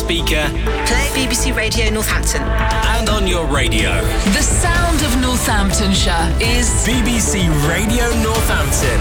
speaker, play BBC Radio Northampton, and on your radio. The sound of Northamptonshire is BBC Radio Northampton.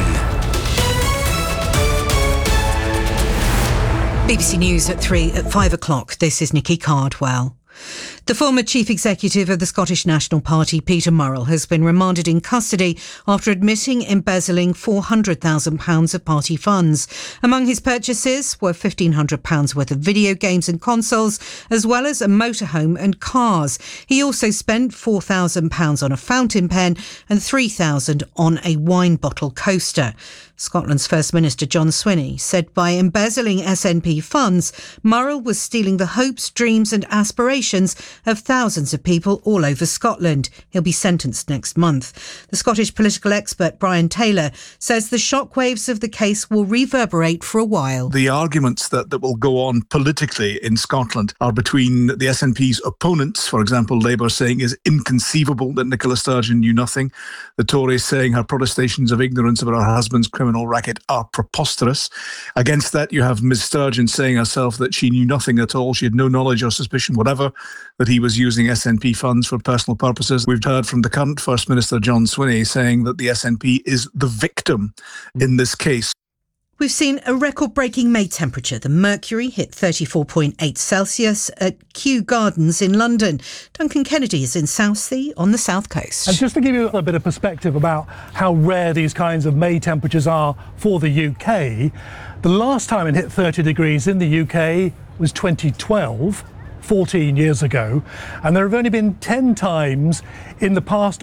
BBC News at 5 o'clock. This is Nikki Cardwell. The former chief executive of the Scottish National Party, Peter Murrell, has been remanded in custody after admitting embezzling £400,000 of party funds. Among his purchases were £1,500 worth of video games and consoles, as well as a motorhome and cars. He also spent £4,000 on a fountain pen and £3,000 on a wine bottle coaster. Scotland's First Minister John Swinney said by embezzling SNP funds, Murrell was stealing the hopes, dreams and aspirations of thousands of people all over Scotland. He'll be sentenced next month. The Scottish political expert Brian Taylor says the shockwaves of the case will reverberate for a while. The arguments that will go on politically in Scotland are between the SNP's opponents, for example, Labour saying it's inconceivable that Nicola Sturgeon knew nothing, the Tories saying her protestations of ignorance about her husband's criminal racket are preposterous. Against that, you have Ms Sturgeon saying herself that she knew nothing at all, she had no knowledge or suspicion whatever that he was using SNP funds for personal purposes. We've heard from the current First Minister John Swinney saying that the SNP is the victim in this case. We've seen a record-breaking May temperature. The mercury hit 34.8 Celsius at Kew Gardens in London. Duncan Kennedy is in Southsea on the south coast. And just to give you a bit of perspective about how rare these kinds of May temperatures are for the UK, the last time it hit 30 degrees in the UK was 2012. 14 years ago, and there have only been 10 times in the past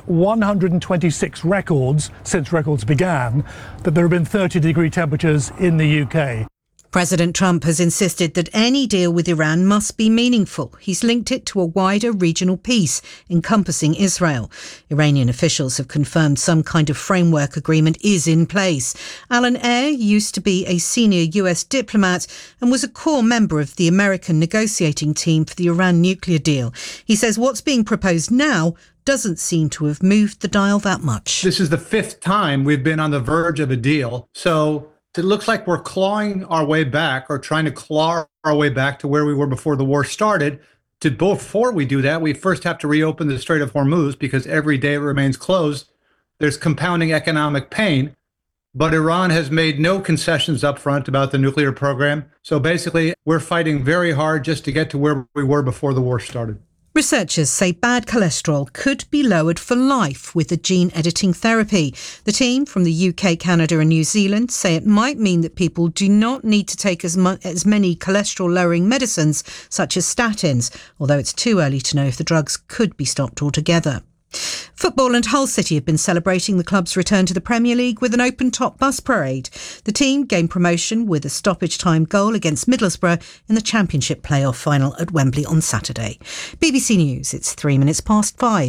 126 records since records began that there have been 30-degree temperatures in the UK. President Trump has insisted that any deal with Iran must be meaningful. He's linked it to a wider regional peace encompassing Israel. Iranian officials have confirmed some kind of framework agreement is in place. Alan Eyre used to be a senior US diplomat and was a core member of the American negotiating team for the Iran nuclear deal. He says what's being proposed now doesn't seem to have moved the dial that much. This is the fifth time we've been on the verge of a deal. So it looks like we're clawing our way back, or trying to claw our way back to where we were before the war started. Before we do that, we first have to reopen the Strait of Hormuz, because every day it remains closed, there's compounding economic pain. But Iran has made no concessions up front about the nuclear program. So basically, we're fighting very hard just to get to where we were before the war started. Researchers say bad cholesterol could be lowered for life with the gene editing therapy. The team from the UK, Canada and New Zealand say it might mean that people do not need to take as many cholesterol-lowering medicines such as statins, although it's too early to know if the drugs could be stopped altogether. Football and Hull City have been celebrating the club's return to the Premier League with an open-top bus parade. The team gained promotion with a stoppage-time goal against Middlesbrough in the Championship playoff final at Wembley on Saturday. BBC News, it's 5 minutes. The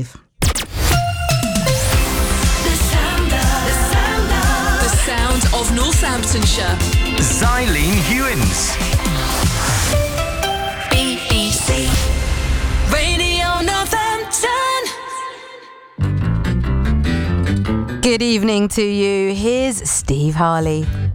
sound of Northamptonshire. Xylene Hewins. BBC Radio Northampton. Good evening to you. Here's Steve Harley.